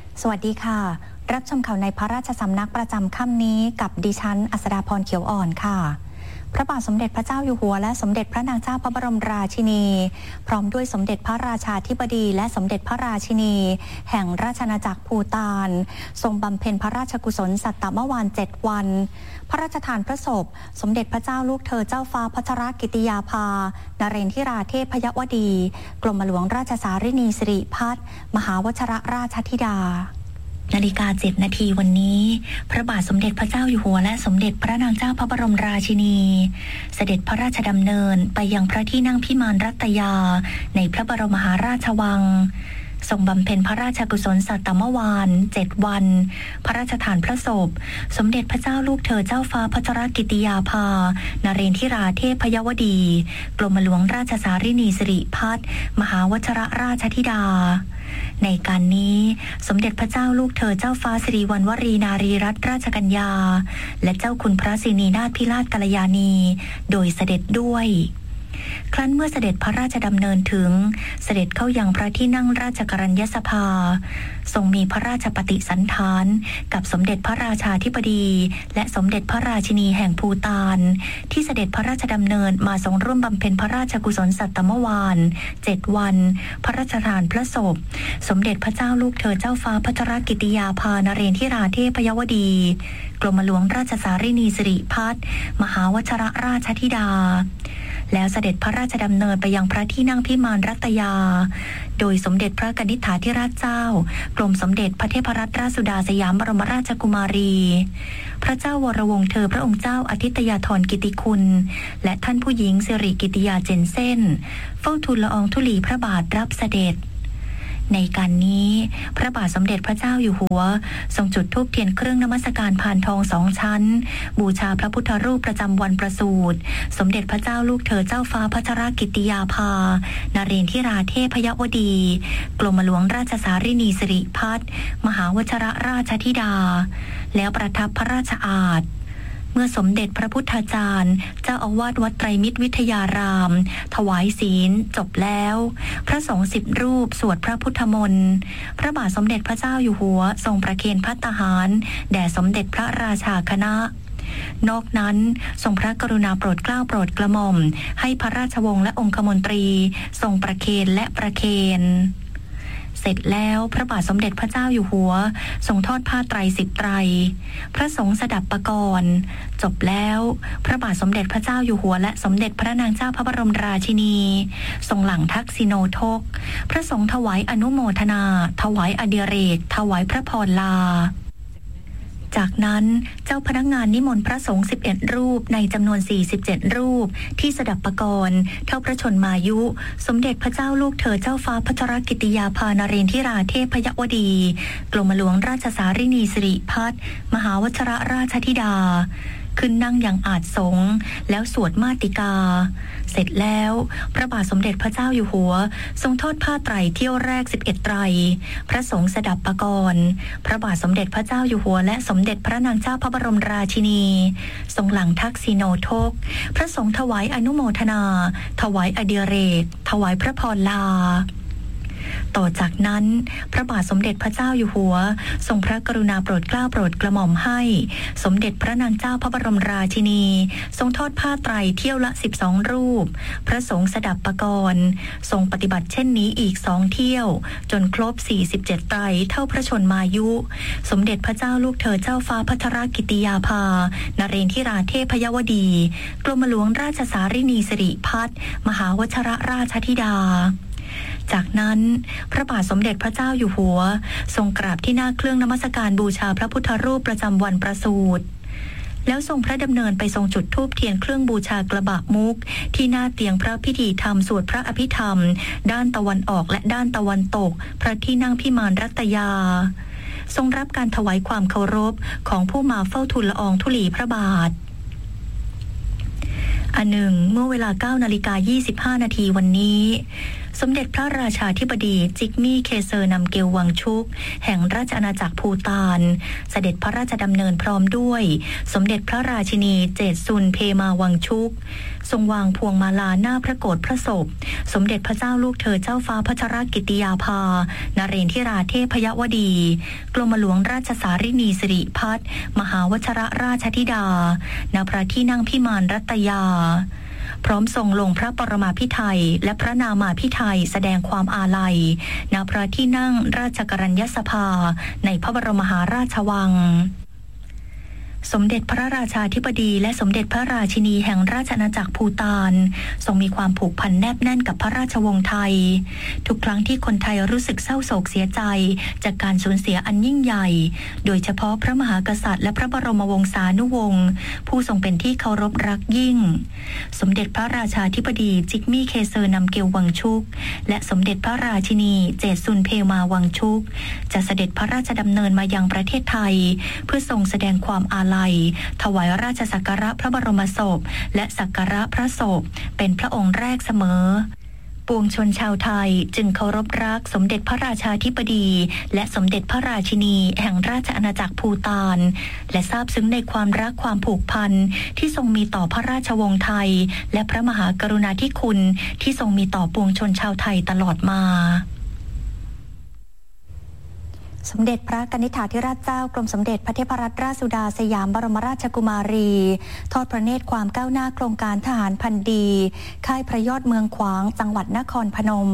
สวัสดีค่ะรับชมข่าวในพระราชสำนักประจำค่ำนี้กับดิฉันอัสดาพรเขียวอ่อนค่ะพระบาทสมเด็จพระเจ้าอยู่หัวและสมเด็จพระนางเจ้าพระบรมราชินีพร้อมด้วยสมเด็จพระราชาธิบดีและสมเด็จพระราชินีแห่งราชอาณาจักรภูฏานทรงบำเพ็ญพระราชกุศลสัตตมวาน7 วันพระราชทานพระศพสมเด็จพระเจ้าลูกเธอเจ้าฟ้าพัชรกิติยาภานเรนทิราเทพยวดีกรมหลวงราชสารินีสิริพัฒน์มหาวชิรราชธิดานาฬิกา7 นาทีวันนี้พระบาทสมเด็จพระเจ้าอยู่หัวและสมเด็จพระนางเจ้าพระบรมราชินีเสด็จพระราชดำเนินไปยังพระที่นั่งพิมานรัตยาในพระบรมมหาราชวังทรงบำเพ็ญพระราชกุศลสัตตมวาน7 วันพระราชทานพระศพสมเด็จพระเจ้าลูกเธอเจ้าฟ้าพัชรกิติยาภานเรนทิราเทพยวดีกรมหลวงราชสารินีสิริพัฒน์มหาวชิรราชธิดาในการนี้สมเด็จพระเจ้าลูกเธอเจ้าฟ้าสิริวัณวรีนารีรัตนราชกัญญาและเจ้าคุณพระสินีนาถพิราชกัลยาณีโดยเสด็จด้วยครั้นเมื่อเสด็จพระราชดำเนินถึงเสด็จเข้ายังพระที่นั่งราชกรัญญสภาทรงมีพระราชปฏิสันถานกับสมเด็จพระราชาธิบดีและสมเด็จพระราชินีแห่งภูฏานที่เสด็จพระราชดำเนินมาทรงร่วมบำเพ็ญพระราชกุศลสัตตมวาน7 วันพระราชทานพระศพสมเด็จพระเจ้าลูกเธอเจ้าฟ้าพัชรกิติยาภานเรนทิราเทพยวดีกรมหลวงราชสารินีสิริพัฒน์มหาวชิรราชธิดาแล้วเสด็จพระราชดำเนินไปยังพระที่นั่งพิมานรัตยาโดยสมเด็จพระกนิษฐาธิราชเจ้ากรมสมเด็จพระเทพรัตนราชสุดาสยามบรมราชกุมารีพระเจ้าวรวงศ์เธอพระองค์เจ้าอาทิตยาธรกิติคุณและท่านผู้หญิงสิริกิติยาเจนเซ่นเฝ้าทูลละอองธุลีพระบาทรับเสด็จในการนี้พระบาทสมเด็จพระเจ้าอยู่หัวทรงจุดธูปเทียนเครื่องนมัสการพานทอง2 ชั้นบูชาพระพุทธรูปประจำวันประสูติสมเด็จพระเจ้าลูกเธอเจ้าฟ้าพัชรกิติยาภานเรนทิราเทพยวดีกรมหลวงราชสารินีสิริพัฒน์มหาวชิรราชธิดาแล้วประทับพระราชอาสน์เมื่อสมเด็จพระพุทธาจารย์เจ้าอาวาสวัดไตรมิตรวิทยารามถวายศีลจบแล้วพระสงฆ์10 รูปสวดพระพุทธมนต์พระบาทสมเด็จพระเจ้าอยู่หัวทรงประเคนภัตตาหารแด่สมเด็จพระราชาคณะนอกนั้นทรงพระกรุณาโปรดเกล้าโปรดกระหม่อมให้พระราชวงศ์และองคมนตรีทรงประเคนและประเคนเสร็จแล้วพระบาทสมเด็จพระเจ้าอยู่หัวทรงทอดผ้าไตร10 ไตรพระสงฆ์สดับปกรณ์จบแล้วพระบาทสมเด็จพระเจ้าอยู่หัวและสมเด็จพระนางเจ้าพระบรมราชินีทรงหลั่งทักษิโนทกพระสงฆ์ถวายอนุโมทนาถวายอดิเรกถวายพระพรลาจากนั้นเจ้าพนักงานนิมนต์พระสงฆ์11 รูปในจำนวน47 รูปที่สดับปกรณ์เท่าพระชนมายุสมเด็จพระเจ้าลูกเธอเจ้าฟ้าพัชรกิติยาภานเรนทิราเทพยวดีกรมหลวงราชสารินีสิริพัฒน์มหาวชิรราชธิดาขึ้นนั่งอย่างอาจสงฆ์แล้วสวดมาติกาเสร็จแล้วพระบาทสมเด็จพระเจ้าอยู่หัวทรงทอดผ้าไตรเที่ยวแรก11 ไตรพระสงฆ์สดับปกรณ์พระบาทสมเด็จพระเจ้าอยู่หัวและสมเด็จพระนางเจ้าพระบรมราชินีทรงหลั่งทักษิโนทกพระสงฆ์ถวายอนุโมทนาถวายอดิเรกถวายพระพรลาต่อจากนั้นพระบาทสมเด็จพระเจ้าอยู่หัวทรงพระกรุณาโปรดเกล้าโปรดกระหม่อมให้สมเด็จพระนางเจ้าพระบรมราชินีทรงทอดผ้าไตรเที่ยวละ12 รูปพระสงฆ์สดับปกรณ์ทรงปฏิบัติเช่นนี้อีก2 เที่ยวจนครบ47 ไตรเท่าพระชนมายุสมเด็จพระเจ้าลูกเธอเจ้าฟ้าพัชรกิติยาภานเรนทิราเทพยวดีกรมหลวงราชสารินีสิริพัฒน์มหาวชิรราชธิดาจากนั้นพระบาทสมเด็จพระเจ้าอยู่หัวทรงกราบที่หน้าเครื่องนมัสการบูชาพระพุทธรูปประจำวันประสูติแล้วทรงพระดำเนินไปทรงจุดธูปเทียนเครื่องบูชากระบะมุกที่หน้าเตียงพระพิธีธรรมสวดพระอภิธรรมด้านตะวันออกและด้านตะวันตกพระที่นั่งพิมานรัตยาทรงรับการถวายความเคารพของผู้มาเฝ้าทูลละอองธุลีพระบาทอันหนึ่งเมื่อเวลา 9:25 นาทีวันนี้สมเด็จพระราชาธิบดีจิกมี่เคเซอร์นำเกลวังชุกแห่งราชอาณาจักรภูฏานเสด็จพระราชดำเนินพร้อมด้วยสมเด็จพระราชินีเจตซุนเพมาวังชุกทรงวางพวงมาลาหน้าพระโกศพระศพสมเด็จพระเจ้าลูกเธอเจ้าฟ้าพัชรกิติยาภานเรนทิราเทพยวดีกรมหลวงราชสารินีสิริพัฒน์มหาวชรราชธิดาณพระที่นั่งพิมานรัตยาพร้อมทรงลงพระปรมาภิไธยและพระนามาภิไธยแสดงความอาลัยณพระที่นั่งราชกรัญญสภาในพระบรมมหาราชวังสมเด็จพระราชาธิบดีและสมเด็จพระราชินีแห่งราชอาณาจักรภูฏานทรงมีความผูกพันแนบแน่นกับพระราชวงศ์ไทยทุกครั้งที่คนไทยรู้สึกเศร้าโศกเสียใจจากการสูญเสียอันยิ่งใหญ่โดยเฉพาะพระมหากษัตริย์และพระบรมวงศานุวงศ์ผู้ทรงเป็นที่เคารพรักยิ่งสมเด็จพระราชาธิบดีจิกมี่เคเซอร์นำเกลวังชุกและสมเด็จพระราชินีเจตซุนเพมาวังชุกจะเสด็จพระราชดำเนินมายังประเทศไทยเพื่อทรงแสดงความอาลัยถวายราชสักการะพระบรมศพและสักการะพระศพเป็นพระองค์แรกเสมอปวงชนชาวไทยจึงเคารพรักสมเด็จพระราชาธิบดีและสมเด็จพระราชินีแห่งราชอาณาจักรภูฏานและซาบซึ้งในความรักความผูกพันที่ทรงมีต่อพระราชวงศ์ไทยและพระมหากรุณาธิคุณที่ทรงมีต่อปวงชนชาวไทยตลอดมาสมเด็จพระกนิษฐาธิราชเจ้ากรมสมเด็จพระเทพรัตนราชสุดาสยามบรมราชกุมารีทอดพระเนตรความก้าวหน้าโครงการทหารพันดีค่ายพระยอดเมืองขวางจังหวัดนครพนม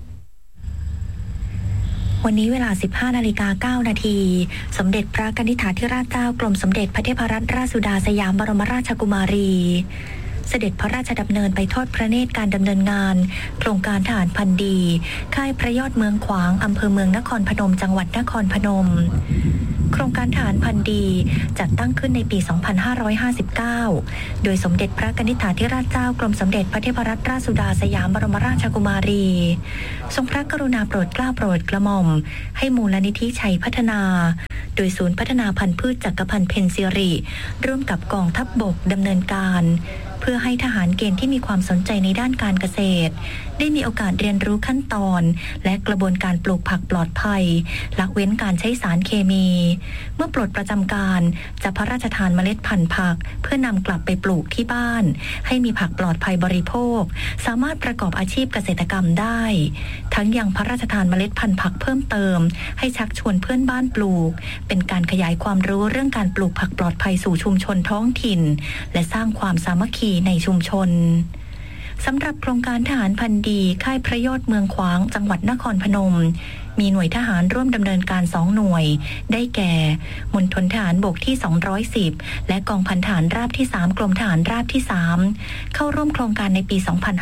วันนี้เวลา 15:09 นาทีสมเด็จพระกนิษฐาธิราชเจ้ากรมสมเด็จพระเทพรัตนราชสุดาสยามบรมราชกุมารีเสด็จพระราชดำเนินไปทอดพระเนตรการดำเนินงานโครงการทหารพันดีค่ายพระยอดเมืองขวางอำเภอเมืองนครพนมจังหวัดนครพนมโครงการทหารพันดีจัดตั้งขึ้นในปี 2559 โดยสมเด็จพระกนิษฐาธิราชเจ้ากรมสมเด็จพระเทพรัตนราชสุดาสยามบรมราชกุมารีทรงพระกรุณาโปรดเกล้าโปรดกระหม่อมให้มูลนิธิชัยพัฒนาโดยศูนย์พัฒนาพันธุ์พืชจักรพันธ์เพ็ญศิริร่วมกับกองทัพบกดำเนินการเพื่อให้ทหารเกณฑ์ที่มีความสนใจในด้านการเกษตรได้มีโอกาสเรียนรู้ขั้นตอนและกระบวนการปลูกผักปลอดภัยละเว้นการใช้สารเคมีเมื่อปลดประจำการจะพระราชทานเมล็ดพันธุ์ผักเพื่อนำกลับไปปลูกที่บ้านให้มีผักปลอดภัยบริโภคสามารถประกอบอาชีพเกษตรกรรมได้ทั้งยังพระราชทานเมล็ดพันธุ์ผักเพิ่มเติมให้ชักชวนเพื่อนบ้านปลูกเป็นการขยายความรู้เรื่องการปลูกผักปลอดภัยสู่ชุมชนท้องถิ่นและสร้างความสามัคคีในชุมชนสำหรับโครงการทหารพันดีค่ายพระยอดเมืองขวางจังหวัดนครพนมมีหน่วยทหารร่วมดำเนินการ2หน่วยได้แก่มณฑลทหารบกที่210และกองพันทหารราบที่3กรมทหารราบที่3เข้าร่วมโครงการในปี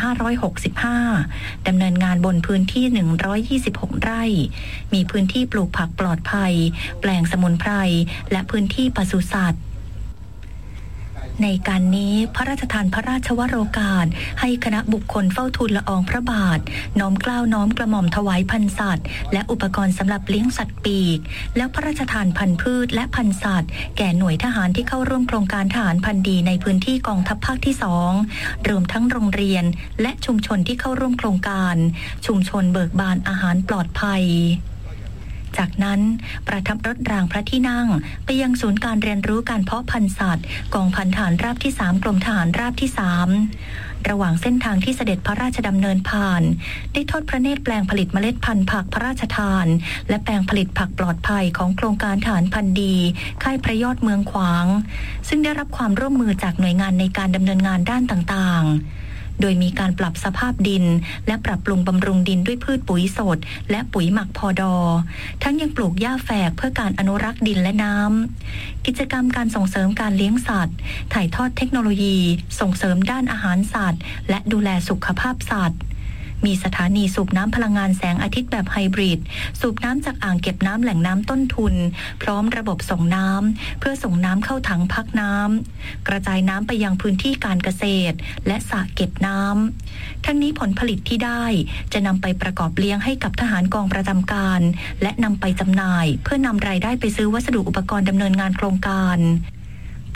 2565 ดำเนินงานบนพื้นที่126ไร่มีพื้นที่ปลูกผักปลอดภัยแปลงสมุนไพรและพื้นที่ปศุสัตว์ในการนี้พระราชทานพระราชวโรกาสให้คณะบุคคลเฝ้าทูลละอองพระบาทน้อมเกล้าน้อมกระหม่อมถวายพันธุ์สัตว์และอุปกรณ์สำหรับเลี้ยงสัตว์ปีกแล้วพระราชทานพันธุ์พืชและพันธุ์สัตว์แก่หน่วยทหารที่เข้าร่วมโครงการทหารพันธุ์ดีในพื้นที่กองทัพภาคที่2รวมทั้งโรงเรียนและชุมชนที่เข้าร่วมโครงการชุมชนเบิกบานอาหารปลอดภัยจากนั้นประทับรถรางพระที่นั่งไปยังศูนย์การเรียนรู้การเพาะพันธุ์สัตว์กองพันทหารราบที่3กรมทหารราบที่3ระหว่างเส้นทางที่เสด็จพระราชดำเนินผ่านได้ทอดพระเนตรแปลงผลิตเมล็ดพันธุ์ผักพระราชทานและแปลงผลิตผักปลอดภัยของโครงการทหารพันธุ์ดีค่ายพระยอดเมืองขวางซึ่งได้รับความร่วมมือจากหน่วยงานในการดำเนินงานด้านต่างๆโดยมีการปรับสภาพดินและปรับปรุงบำรุงดินด้วยพืชปุ๋ยสดและปุ๋ยหมักพอดอทั้งยังปลูกหญ้าแฝกเพื่อการอนุรักษ์ดินและน้ำกิจกรรมการส่งเสริมการเลี้ยงสัตว์ถ่ายทอดเทคโนโลยีส่งเสริมด้านอาหารสัตว์และดูแลสุขภาพสัตว์มีสถานีสูบน้ำพลังงานแสงอาทิตย์แบบไฮบริดสูบน้ำจากอ่างเก็บน้ำแหล่งน้ำต้นทุนพร้อมระบบส่งน้ำเพื่อส่งน้ำเข้าถังพักน้ำกระจายน้ำไปยังพื้นที่การเกษตรและสระเก็บน้ำทั้งนี้ผลผลิตที่ได้จะนำไปประกอบเลี้ยงให้กับทหารกองประจำการและนำไปจำหน่ายเพื่อนำรายได้ไปซื้อวัสดุอุปกรณ์ดำเนินงานโครงการ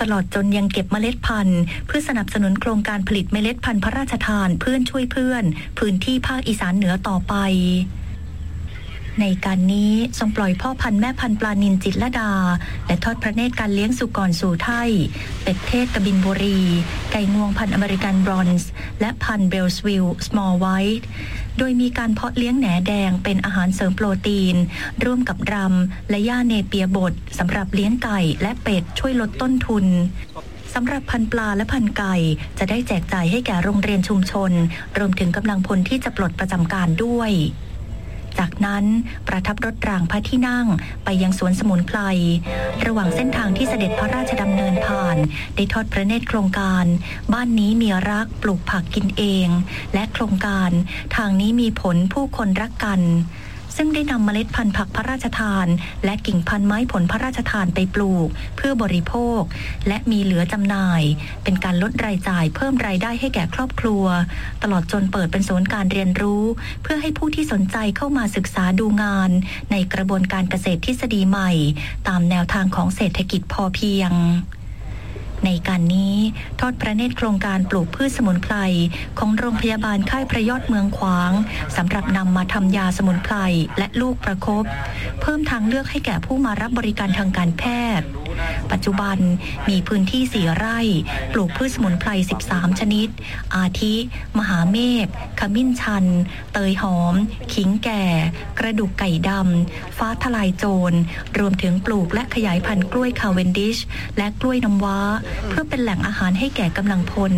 ตลอดจนยังเก็บเมล็ดพันธุ์เพื่อสนับสนุนโครงการผลิตเมล็ดพันธุ์พระราชทานเพื่อนช่วยเพื่อนพื้นที่ภาคอีสานเหนือต่อไปในการนี้ทรงปล่อยพ่อพันธุ์แม่พันธุ์ปลานิลจิตรลดาและทอดพระเนตรการเลี้ยงสุกรสู่ไทยเป็ดเทศกบินบุรีไก่งวงพันธุ์อเมริกันบรอนซ์และพันธุ์เบลส์วิลสมอลไวท์โดยมีการเพาะเลี้ยงแหนแดงเป็นอาหารเสริมโปรตีนร่วมกับรำและหญ้าเนเปียบดสำหรับเลี้ยงไก่และเป็ดช่วยลดต้นทุนสำหรับพันธุ์ปลาและพันธุ์ไก่จะได้แจกจ่ายให้แก่โรงเรียนชุมชนรวมถึงกำลังพลที่จะปลดประจำการด้วยจากนั้นประทับรถรางพระที่นั่งไปยังสวนสมุนไพรระหว่างเส้นทางที่เสด็จพระราชดำเนินผ่านได้ทอดพระเนตรโครงการบ้านนี้มีรักปลูกผักกินเองและโครงการทางนี้มีผลผู้คนรักกันซึ่งได้นำเมล็ดพันธุ์ผักพระราชทานและกิ่งพันธุ์ไม้ผลพระราชทานไปปลูกเพื่อบริโภคและมีเหลือจำหน่ายเป็นการลดรายจ่ายเพิ่มรายได้ให้แก่ครอบครัวตลอดจนเปิดเป็นศูนย์การเรียนรู้เพื่อให้ผู้ที่สนใจเข้ามาศึกษาดูงานในกระบวนการเกษตรทฤษฎีใหม่ตามแนวทางของเศรษฐกิจพอเพียงในการนี้ทอดพระเนตรโครงการปลูกพืชสมุนไพรของโรงพยาบาลค่ายพระยอดเมืองขวางสำหรับนำมาทำยาสมุนไพรและลูกประคบเพิ่มทางเลือกให้แก่ผู้มารับบริการทางการแพทย์ปัจจุบันมีพื้นที่4 ไร่ปลูกพืชสมุนไพร13ชนิดอาทิมหาเมฆขมิ้นชันเตยหอมขิงแก่กระดูกไก่ดำฟ้าทลายโจรรวมถึงปลูกและขยายพันธุ์กล้วยคาเวนดิชและกล้วยน้ำว้าเพื่อเป็นแหล่งอาหารให้แก่กำลังพล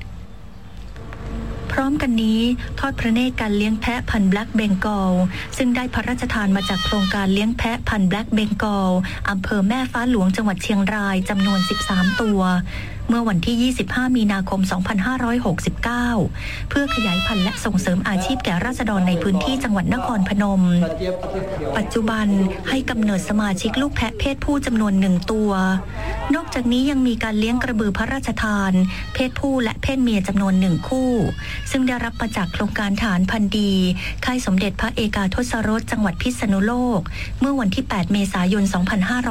พร้อมกันนี้ทอดพระเนตรการเลี้ยงแพะพันธุ์แบล็กเบงกอลซึ่งได้พระราชทานมาจากโครงการเลี้ยงแพะพันธุ์แบล็กเบงกอลอำเภอแม่ฟ้าหลวงจังหวัดเชียงรายจำนวน13 ตัวเมื่อวันที่25 มีนาคม 2569 เพื่อขยายพันธุ์และส่งเสริมอาชีพแก่ราษฎรในพื้นที่จังหวัดนครพนมปัจจุบันให้กำเนิดสมาชิกลูกแพะเพศผู้จำนวน1 ตัวนอกจากนี้ยังมีการเลี้ยงกระบือพระราชทานเพศผู้และเพศเมียจำนวน1 คู่ซึ่งได้รับมาจากโครงการฐานพันธุ์ดีค่ายสมเด็จพระเอกาทศรสจังหวัดพิษณุโลกเมื่อวันที่8 เมษายน 2500